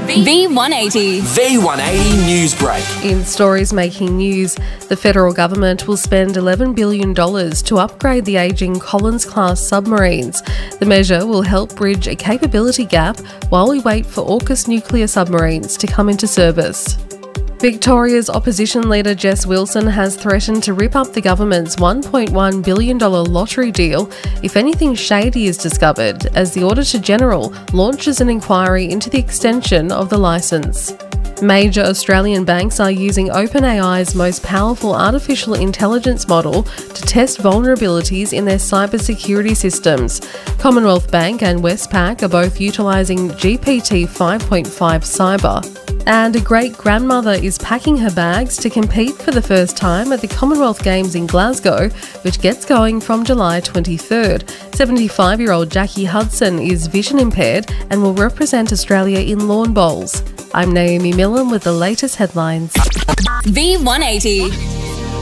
V180. V180 Newsbreak. In stories making news, the federal government will spend $11 billion to upgrade the ageing Collins-class submarines. The measure will help bridge a capability gap while we wait for AUKUS nuclear submarines to come into service. Victoria's opposition leader Jess Wilson has threatened to rip up the government's $1.1 billion lottery deal if anything shady is discovered, as the Auditor-General launches an inquiry into the extension of the licence. Major Australian banks are using OpenAI's most powerful artificial intelligence model to test vulnerabilities in their cybersecurity systems. Commonwealth Bank and Westpac are both utilising GPT 5.5 Cyber. And a great-grandmother is packing her bags to compete for the first time at the Commonwealth Games in Glasgow, which gets going from July 23rd. 75-year-old Jackie Hudson is vision impaired and will represent Australia in lawn bowls. I'm Naomi Millen with the latest headlines. V180.